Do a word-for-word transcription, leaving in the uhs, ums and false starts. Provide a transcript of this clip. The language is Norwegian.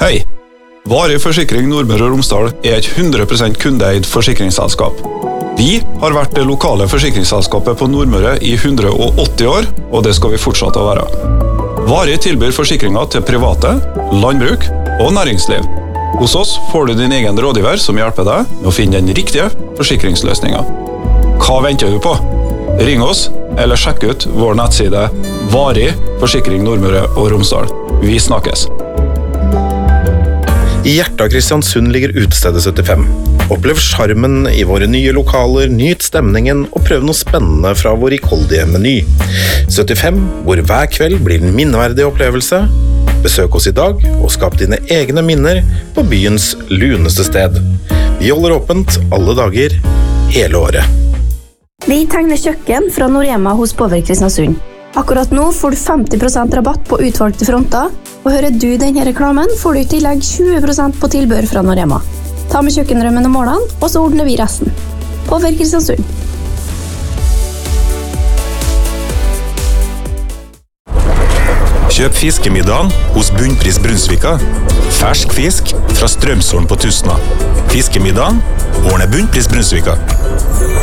Hei! Varig Forsikring Nordmøre og Romsdal er et hundre prosent kundeeid forsikringsselskap. Vi har vært det lokale forsikringsselskapet på Nordmøre i hundre og åtti år, og det skal vi fortsette å være. Varig tilbyr forsikringer til private, landbruk og næringsliv. Hos oss får du din egen rådgiver som hjelper deg med å finne den riktige forsikringsløsningen. Hva venter du på? Ring oss, eller sjekk ut vår nettside Varig Forsikring Nordmøre og Romsdal. Vi snakkes! I hjertet av Kristiansund ligger utestedet syttifem. Opplev charmen i våre nye lokaler, nyt stemningen og prøv noe spennende fra vår rikholdige meny. syttifem, hvor hver kveld blir en minneverdig opplevelse. Besøk oss i dag og skap dine egne minner på byens luneste sted. Vi holder åpent alle dager, hele året. Vi tegner kjøkken fra Norema hos Power Kristiansund. Akkurat nå får du femti prosent rabatt på utvalgte fronter, og hører du denne reklamen får du i tillegg tjue prosent på tilbør fra Norema. Ta med kjøkkenrømmen og målene, og så ordner vi resten. Power Kristiansund. Kjøp fiskemiddagen hos Bunnpris Brunsvika. Fersk fisk fra Strømsålen på Tusna. Fiskemiddagen ordner Bunnpris Brunsvika.